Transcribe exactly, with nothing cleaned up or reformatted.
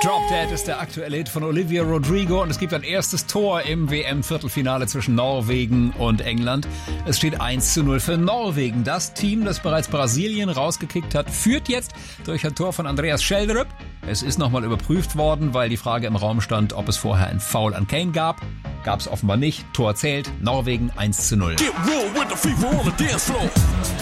Drop Dead ist der aktuelle Hit von Olivia Rodrigo und es gibt ein erstes Tor im W M-Viertelfinale zwischen Norwegen und England. Es steht eins zu null für Norwegen. Das Team, das bereits Brasilien rausgekickt hat, führt jetzt durch ein Tor von Andreas Schjelderup. Es ist nochmal überprüft worden, weil die Frage im Raum stand, ob es vorher ein Foul an Kane gab. Gab es offenbar nicht. Tor zählt. Norwegen eins zu null. Get real with the fever on the dance floor.